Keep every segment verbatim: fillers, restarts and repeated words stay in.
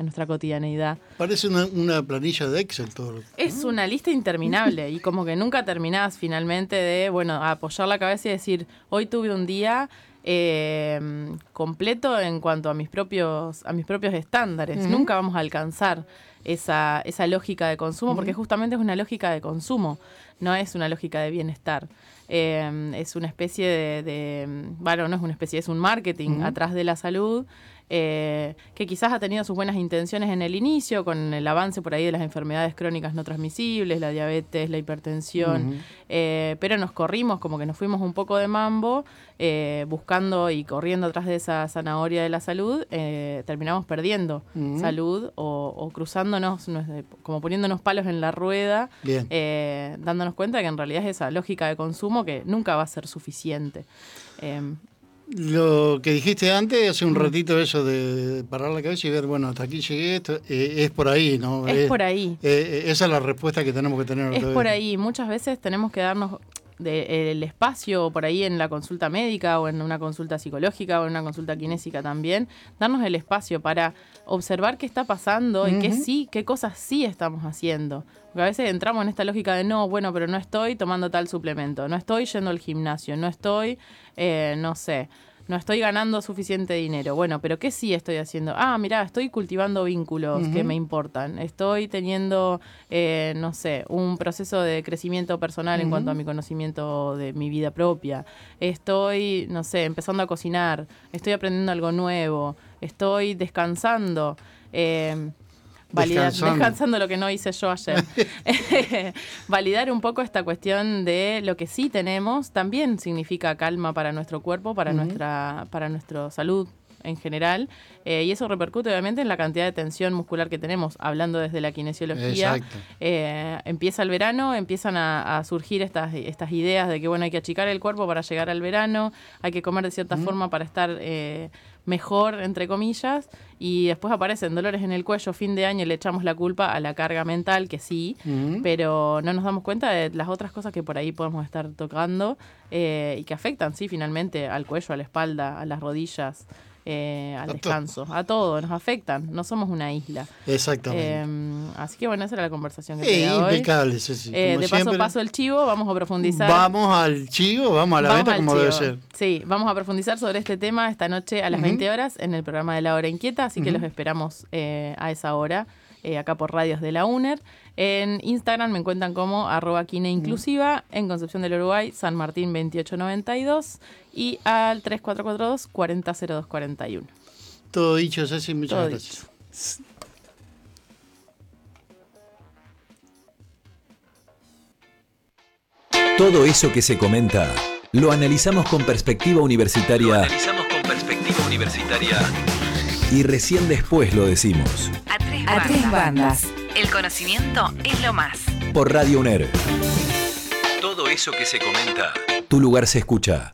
en nuestra cotidianeidad. Parece una, una planilla de Excel todo. Es una lista interminable y como que nunca terminás finalmente de, bueno, apoyar la cabeza y decir, hoy tuve un día eh, completo en cuanto a mis propios, a mis propios estándares. Uh-huh. Nunca vamos a alcanzar esa, esa lógica de consumo, uh-huh. porque justamente es una lógica de consumo, no es una lógica de bienestar. Eh, es una especie de, de, bueno, no es una especie, es un marketing uh-huh. atrás de la salud, eh, que quizás ha tenido sus buenas intenciones en el inicio, con el avance por ahí de las enfermedades crónicas no transmisibles, la diabetes, la hipertensión, uh-huh. eh, pero nos corrimos, como que nos fuimos un poco de mambo, eh, buscando y corriendo atrás de esa zanahoria de la salud, eh, terminamos perdiendo uh-huh. salud o, o cruzándonos, como poniéndonos palos en la rueda, eh, dándonos cuenta de que en realidad es esa lógica de consumo que nunca va a ser suficiente. Eh, Lo que dijiste antes, hace un ratito, eso de parar la cabeza y ver, bueno, hasta aquí llegué, esto, eh, es por ahí, ¿no? Es, es por ahí. Eh, esa es la respuesta que tenemos que tener. Es por ahí. Muchas veces tenemos que darnos de, el espacio por ahí en la consulta médica o en una consulta psicológica o en una consulta kinésica también, darnos el espacio para observar qué está pasando uh-huh. y qué sí, qué cosas sí estamos haciendo. Porque a veces entramos en esta lógica de no, bueno, pero no estoy tomando tal suplemento, no estoy yendo al gimnasio, no estoy, eh, no sé, no estoy ganando suficiente dinero. Bueno, pero ¿qué sí estoy haciendo? Ah, mirá, estoy cultivando vínculos uh-huh. que me importan. Estoy teniendo, eh, no sé, un proceso de crecimiento personal uh-huh. en cuanto a mi conocimiento de mi vida propia. Estoy, no sé, empezando a cocinar. Estoy aprendiendo algo nuevo. Estoy descansando. Eh, Validar, descansando. descansando lo que no hice yo ayer. Validar un poco esta cuestión de lo que sí tenemos también significa calma para nuestro cuerpo, para, uh-huh. nuestra, para nuestra salud en general, eh, y eso repercute obviamente en la cantidad de tensión muscular que tenemos. Hablando desde la kinesiología, eh, empieza el verano, empiezan a, a surgir estas, estas ideas de que bueno, hay que achicar el cuerpo para llegar al verano, hay que comer de cierta uh-huh. forma para estar eh, mejor, entre comillas, y después aparecen dolores en el cuello, fin de año, y le echamos la culpa a la carga mental, que sí, uh-huh. pero no nos damos cuenta de las otras cosas que por ahí podemos estar tocando eh, y que afectan, sí, finalmente al cuello, a la espalda, a las rodillas, Eh, al a descanso, to- a todo, nos afectan, no somos una isla. Exactamente. Eh, así que bueno, esa era la conversación que sí, tenía hoy. Impecable, sí, sí. Eh, de paso siempre. paso el chivo, vamos a profundizar. Vamos al chivo, vamos a la vamos beta como chivo. debe ser. Sí, vamos a profundizar sobre este tema esta noche a las uh-huh. veinte horas en el programa de La Hora Inquieta, así uh-huh. que los esperamos eh, a esa hora. Eh, acá por Radios de la UNER. En Instagram me encuentran como arroba Kine Inclusiva, en Concepción del Uruguay, San Martín veintiocho noventa y dos y al tres cuatro cuatro dos, cuarenta cero dos cuarenta y uno. Todo dicho, Ceci, muchas Todo gracias. Dicho. Todo eso que se comenta, lo analizamos con perspectiva universitaria. Lo analizamos con perspectiva universitaria. Y recién después lo decimos. A tres A bandas. tres bandas. El conocimiento es lo más. Por Radio UNER. Todo eso que se comenta. Tu lugar se escucha.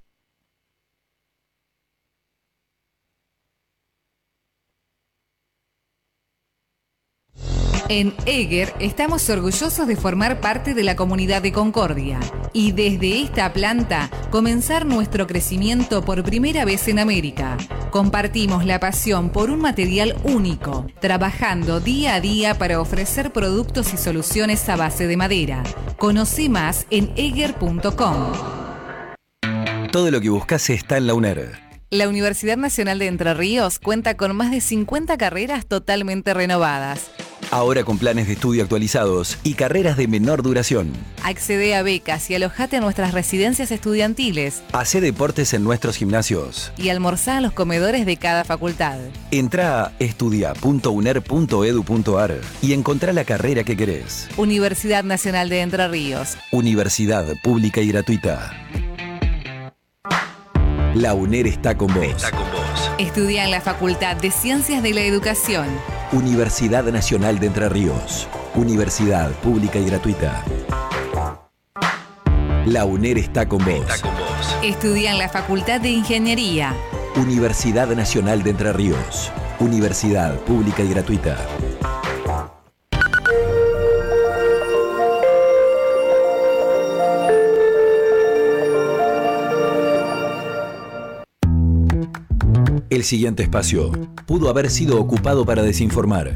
En Eger estamos orgullosos de formar parte de la comunidad de Concordia y desde esta planta comenzar nuestro crecimiento por primera vez en América. Compartimos la pasión por un material único, trabajando día a día para ofrecer productos y soluciones a base de madera. Conoce más en eger punto com. Todo lo que buscas está en la UNER. La Universidad Nacional de Entre Ríos cuenta con más de cincuenta carreras totalmente renovadas. Ahora con planes de estudio actualizados y carreras de menor duración. Accede a becas y alojate en nuestras residencias estudiantiles. Hacé deportes en nuestros gimnasios. Y almorzá en los comedores de cada facultad. Entrá a estudia punto uner punto edu punto ar y encontrá la carrera que querés. Universidad Nacional de Entre Ríos. Universidad pública y gratuita. La UNER está con vos. Está con vos. Estudia en la Facultad de Ciencias de la Educación. Universidad Nacional de Entre Ríos. Universidad pública y gratuita. La UNER está con vos. Está con vos. Estudia en la Facultad de Ingeniería. Universidad Nacional de Entre Ríos. Universidad pública y gratuita. El siguiente espacio pudo haber sido ocupado para desinformar.